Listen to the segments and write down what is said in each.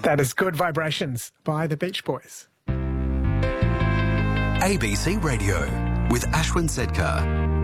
That is Good Vibrations by the Beach Boys. ABC Radio with Ashwin Sedkar.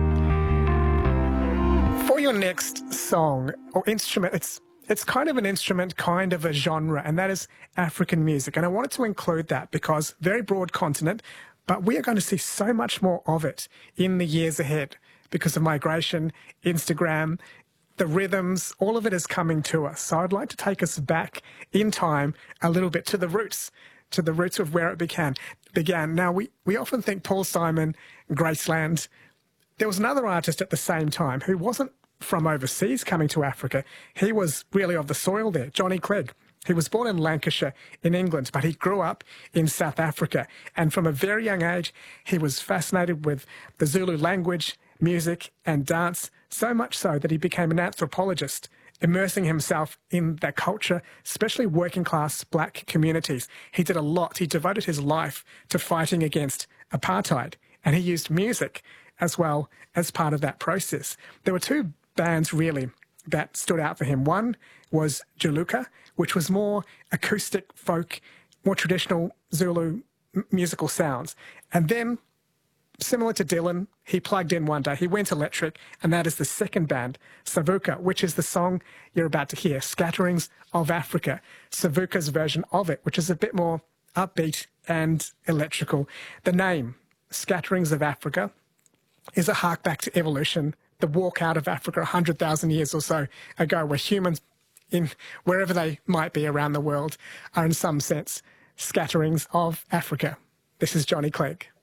For your next song or instrument, it's kind of an instrument, kind of a genre, and that is African music. And I wanted to include that because very broad continent, but we are going to see so much more of it in the years ahead because of migration, Instagram, the rhythms, all of it is coming to us. So I'd like to take us back in time a little bit to the roots of where it began. Now, we often think Paul Simon, Graceland. There was another artist at the same time who wasn't from overseas coming to Africa. He was really of the soil there, Johnny Clegg. He was born in Lancashire in England, but he grew up in South Africa. And from a very young age, he was fascinated with the Zulu language, music and dance, so much so that he became an anthropologist, immersing himself in that culture, especially working class black communities. He did a lot. He devoted his life to fighting against apartheid, and he used music as well as part of that process. There were two bands really that stood out for him. One was Juluka, which was more acoustic folk, more traditional Zulu musical sounds. And then, similar to Dylan, he plugged in one day. He went electric, and that is the second band, Savuka, which is the song you're about to hear, Scatterings of Africa. Savuka's version of it, which is a bit more upbeat and electrical. The name, Scatterings of Africa, is a hark back to evolution, the walk out of Africa 100,000 years or so ago, where humans, in wherever they might be around the world, are in some sense scatterings of Africa. This is Johnny Clegg.